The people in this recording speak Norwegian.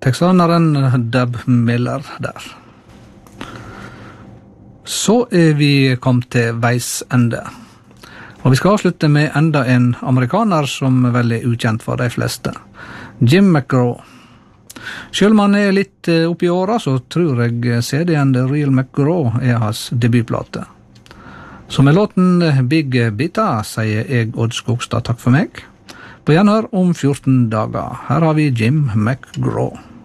texaneren Dub Miller der. Så vi kommet til veis ende. Og vi skal avslutte med enda en amerikaner som vel ukjent for de fleste. Jim McGraw. Selv om han litt oppi åra, så tror jeg CD-en The Real McGraw hans debutplate. Så med låten Big Bita sier jeg Odd Skogstad takk for meg. På gjenhør om 14 dager. Her har vi Jim McGraw.